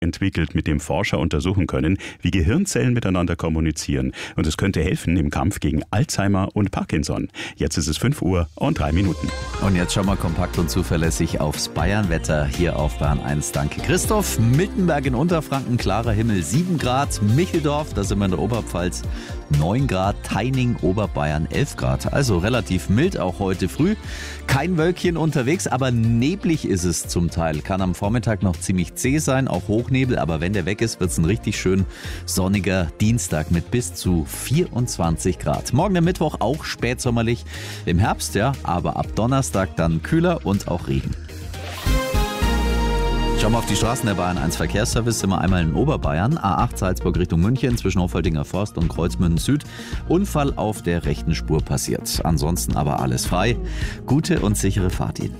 entwickelt, mit dem Forscher untersuchen können, wie Gehirnzellen miteinander kommunizieren. Und es könnte helfen im Kampf gegen Alzheimer und Parkinson. Jetzt ist es 5:03 Und jetzt schauen wir kompakt und zuverlässig aufs Bayernwetter hier auf Bayern 1. Danke Christoph. Miltenberg in Unterfranken, klarer Himmel, 7 Grad. Micheldorf, da sind wir in der Oberpfalz, 9 Grad. Teining, Oberbayern, 11 Grad. Also relativ mild, auch heute früh. Kein Wölkchen unterwegs, aber neblig ist es zum Teil. Kann am Vormittag noch ziemlich zäh sein, auch Hochnebel. Aber wenn der weg ist, wird es ein richtig schön sonniger Dienstag mit bis zu 24 Grad. Morgen der Mittwoch auch spätsommerlich im Herbst, ja, aber ab Donnerstag dann kühler und auch Regen. Schauen wir auf die Straßen der Bayern 1 Verkehrsservice. Sind wir einmal in Oberbayern. A8 Salzburg Richtung München zwischen Hofaldinger Forst und Kreuzmünden Süd. Unfall auf der rechten Spur passiert. Ansonsten aber alles frei. Gute und sichere Fahrt Ihnen.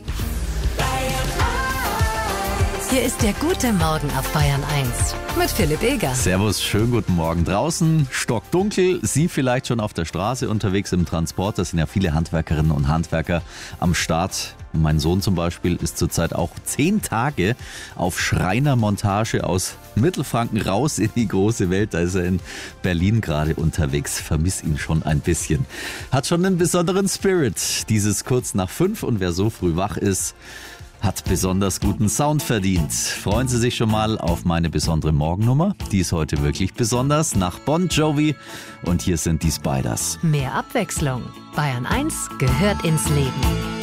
Hier ist der gute Morgen auf Bayern 1 mit Philipp Eger. Servus, schönen guten Morgen. Draußen stockdunkel, Sie vielleicht schon auf der Straße unterwegs im Transport. Da sind ja viele Handwerkerinnen und Handwerker am Start. Mein Sohn zum Beispiel ist zurzeit auch 10 Tage auf Schreinermontage aus Mittelfranken raus in die große Welt. Da ist er in Berlin gerade unterwegs. Vermiss ihn schon ein bisschen. Hat schon einen besonderen Spirit, dieses kurz nach 5. Und wer so früh wach ist, hat besonders guten Sound verdient. Freuen Sie sich schon mal auf meine besondere Morgennummer. Die ist heute wirklich besonders, nach Bon Jovi. Und hier sind die Spiders. Mehr Abwechslung. Bayern 1 gehört ins Leben.